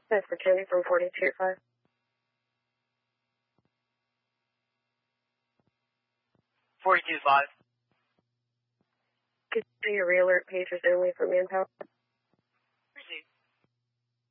That's for Kenny from 42.5. Could you see your re-alert page is only for manpower?